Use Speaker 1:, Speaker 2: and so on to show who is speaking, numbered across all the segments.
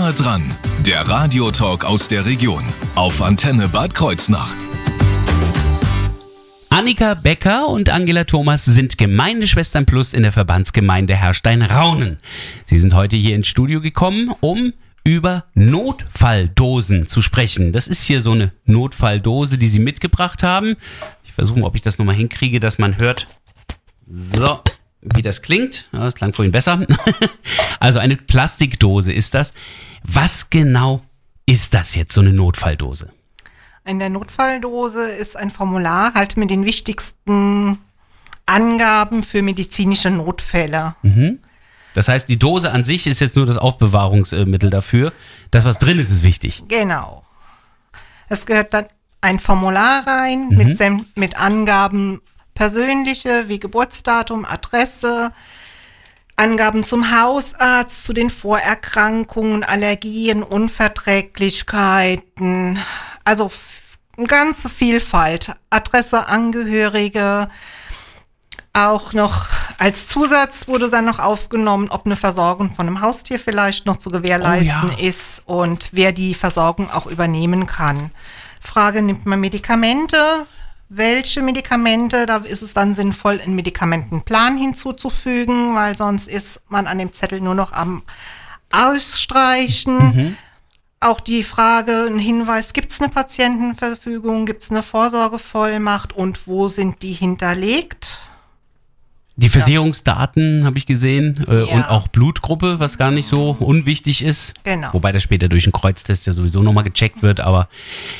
Speaker 1: Nah dran, der Radiotalk aus der Region auf Antenne Bad Kreuznach.
Speaker 2: Annika Becker und Angela Thomas sind Gemeindeschwestern Plus in der Verbandsgemeinde Herrstein-Raunen. Sie sind heute hier ins Studio gekommen, um über Notfalldosen zu sprechen. Das ist hier so eine Notfalldose, die sie mitgebracht haben. Ich versuche mal, ob ich das nochmal hinkriege, dass man hört, so, wie das klingt. Ja, das klang vorhin besser. Also eine Plastikdose ist das. Was genau ist das jetzt, so eine Notfalldose?
Speaker 3: In der Notfalldose ist ein Formular halt mit den wichtigsten Angaben für medizinische Notfälle.
Speaker 2: Mhm. Das heißt, die Dose an sich ist jetzt nur das Aufbewahrungsmittel dafür. Das, was drin ist, ist wichtig.
Speaker 3: Genau. Es gehört dann ein Formular rein mit Angaben persönliche, wie Geburtsdatum, Adresse, Angaben zum Hausarzt, zu den Vorerkrankungen, Allergien, Unverträglichkeiten, also eine ganze Vielfalt. Adresse, Angehörige. Auch noch als Zusatz wurde dann noch aufgenommen, ob eine Versorgung von einem Haustier vielleicht noch zu gewährleisten ist und wer die Versorgung auch übernehmen kann. Frage, nimmt man Medikamente? Welche Medikamente? Da ist es dann sinnvoll, einen Medikamentenplan hinzuzufügen, weil sonst ist man an dem Zettel nur noch am Ausstreichen. Mhm. Auch die Frage, ein Hinweis, gibt es eine Patientenverfügung, gibt es eine Vorsorgevollmacht und wo sind die hinterlegt?
Speaker 2: Die Versicherungsdaten habe ich gesehen und auch Blutgruppe, was gar nicht so unwichtig ist.
Speaker 3: Genau.
Speaker 2: Wobei das später durch einen Kreuztest ja sowieso nochmal gecheckt wird. Aber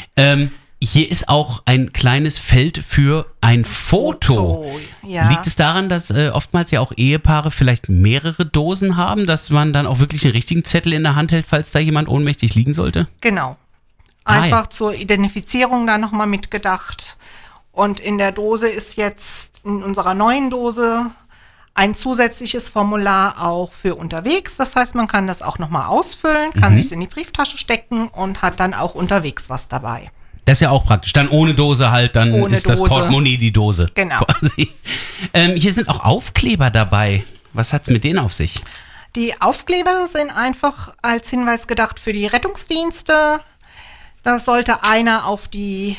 Speaker 2: hier ist auch ein kleines Feld für ein Foto. Ja. Liegt es daran, dass oftmals ja auch Ehepaare vielleicht mehrere Dosen haben, dass man dann auch wirklich einen richtigen Zettel in der Hand hält, falls da jemand ohnmächtig liegen sollte?
Speaker 3: Genau. Einfach zur Identifizierung da nochmal mitgedacht. Und in der Dose ist jetzt in unserer neuen Dose ein zusätzliches Formular auch für unterwegs. Das heißt, man kann das auch nochmal ausfüllen, kann sich in die Brieftasche stecken und hat dann auch unterwegs was dabei.
Speaker 2: Das ist ja auch praktisch. Dann ohne Dose halt, dann ohne ist Dose. Das Portemonnaie die Dose.
Speaker 3: Genau.
Speaker 2: Quasi. Hier sind auch Aufkleber dabei. Was hat's mit denen auf sich?
Speaker 3: Die Aufkleber sind einfach als Hinweis gedacht für die Rettungsdienste. Da sollte einer auf die